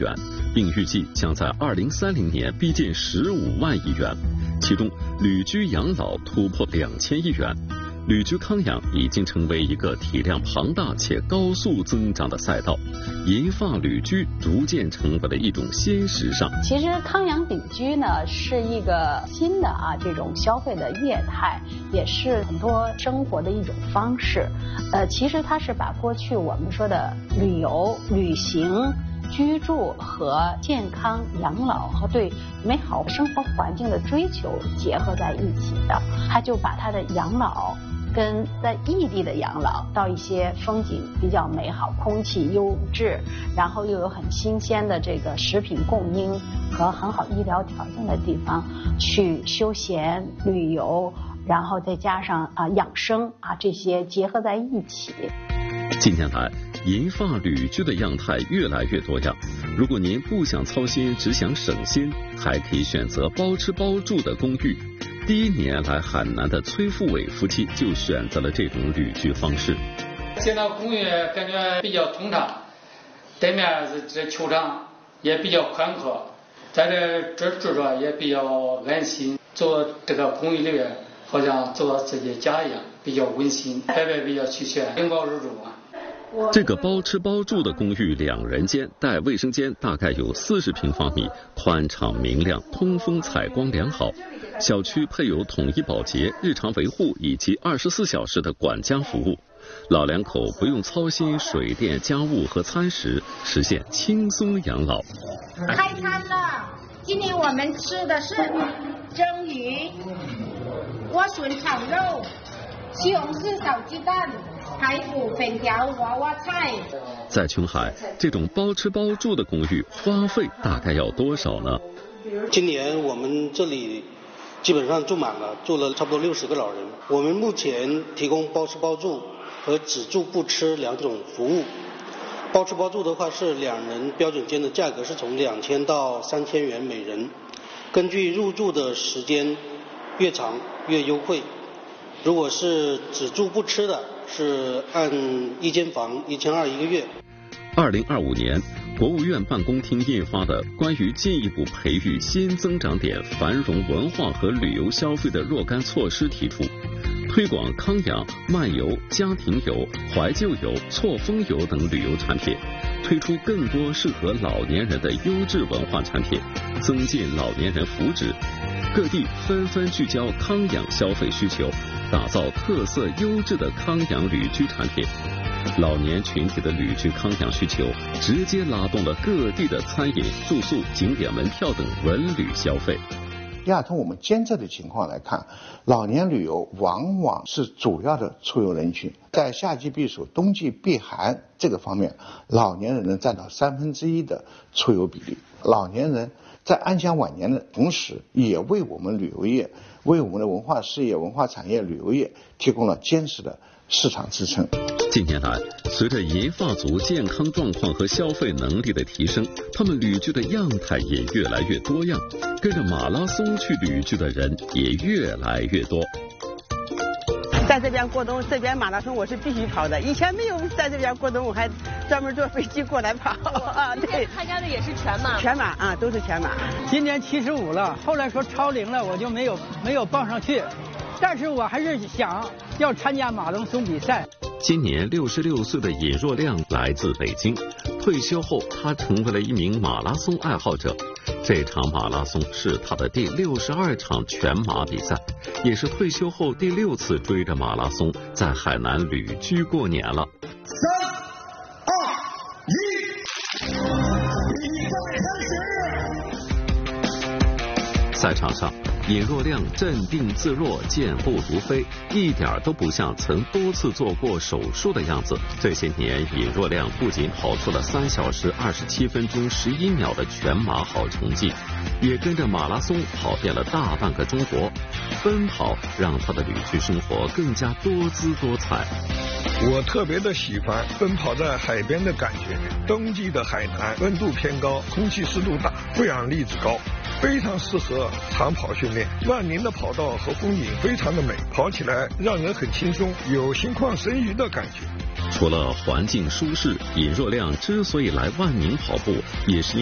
元，并预计将在2030年逼近15万亿元。其中，旅居养老突破2000亿元。旅居康养已经成为一个体量庞大且高速增长的赛道，银发旅居逐渐成为了一种新时尚。 其实康养旅居呢是一个新的这种消费的业态，也是很多生活的一种方式。其实它是把过去我们说的旅游、旅行、居住和健康养老和对美好生活环境的追求结合在一起的，他就把他的养老跟在异地的养老到一些风景比较美好、空气优质，然后又有很新鲜的这个食品供应和很好医疗条件的地方去休闲旅游，然后再加上养生这些结合在一起。 近年来，银发旅居的样态越来越多样。如果您不想操心，只想省心，还可以选择包吃包住的公寓。第一年来海南的崔富伟夫妻就选择了这种旅居方式。 现在公寓感觉比较通畅，对面这球场也比较宽阔，在这住着也比较安心。做这个公寓里面，好像走到自己家一样，比较温馨，设备比较齐全，拎包入住这个包吃包住的公寓2人间带卫生间，大概有40平方米，宽敞明亮，通风采光良好。小区配有统一保洁、日常维护以及24小时的管家服务，老两口不用操心水电、家务和餐食，实现轻松养老。 开餐了，今天我们吃的是蒸鱼、莴笋炒肉、西红柿炒鸡蛋、排骨、粉条、娃娃菜。 在琼海，这种包吃包住的公寓花费大概要多少呢？ 今年我们这里基本上住满了，住了差不多60个老人。我们目前提供包吃包住和只住不吃2种服务。包吃包住的话是2人标准间的价格是从2000到3000元每人，根据入住的时间越长越优惠。如果是只住不吃的，是按1间房1200一个月。 2025年，国务院办公厅印发的关于进一步培育新增长点繁荣文化和旅游消费的若干措施提出，推广康养、漫游、家庭游、怀旧游、错峰游等旅游产品，推出更多适合老年人的优质文化产品，增进老年人福祉。各地纷纷聚焦康养消费需求，打造特色优质的康养旅居产品。老年群体的旅居康养需求，直接拉动了各地的餐饮、住宿、景点门票等文旅消费。 第二，从我们监测的情况来看，老年旅游往往是主要的出游人群。在夏季避暑、冬季避寒这个方面，老年人能占到1/3的出游比例。老年人在安享晚年的同时，也为我们旅游业、为我们的文化事业、文化产业、旅游业提供了坚实的市场支撑。 近年来，随着银发族健康状况和消费能力的提升，他们旅居的样态也越来越多样，跟着马拉松去旅居的人也越来越多。 在这边过冬，这边马拉松我是必须跑的。以前没有在这边过冬，我还专门坐飞机过来跑啊。对， 参加的也是全马。 全马啊，都是全马。 今年75了，后来说超龄了，我就没有报上去。但是我还是想要参加马拉松比赛。 今年66岁的尹若亮来自北京，退休后他成为了一名马拉松爱好者。这场马拉松是他的第62场全马比赛，也是退休后第6次追着马拉松在海南旅居过年了。3、2、1，赛场上，尹若亮镇定自若，健步如飞，一点都不像曾多次做过手术的样子。这些年，尹若亮不仅跑出了3小时27分钟11秒的全马好成绩，也跟着马拉松跑遍了大半个中国。奔跑让他的旅居生活更加多姿多彩。 我特别的喜欢奔跑在海边的感觉。冬季的海南温度偏高，空气湿度大，负氧粒子高，非常适合长跑训练。万宁的跑道和风景非常的美，跑起来让人很轻松，有心旷神怡的感觉。 除了环境舒适，尹若亮之所以来万宁跑步，也是